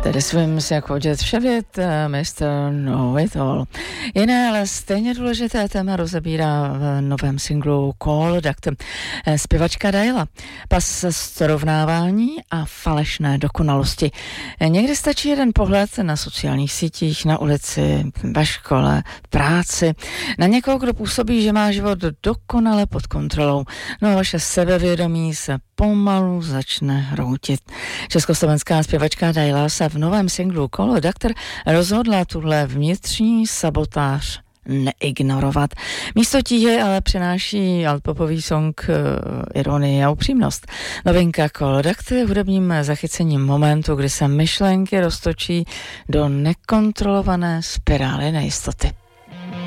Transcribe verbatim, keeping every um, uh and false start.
Tedy svým si jako dět vše věd, mister Know It All. Jiné, ale stejně důležité téma rozebírá v novém singlu Call Doctor zpěvačka Dajla. Pas srovnávání a falešné dokonalosti. Někdy stačí jeden pohled na sociálních sítích, na ulici, ve škole, v práci, na někoho, kdo působí, že má život dokonale pod kontrolou. No a vaše sebevědomí se pomalu začne hroutit. Československá zpěvačka Dajla se v novém singlu Call Doctor rozhodla tuhle vnitřní sabotáž neignorovat. Místo tíhy ale přináší altpopový song uh, ironii a upřímnost. Novinka Call Doctor je hudebním zachycením momentu, kdy se myšlenky roztočí do nekontrolované spirály nejistoty.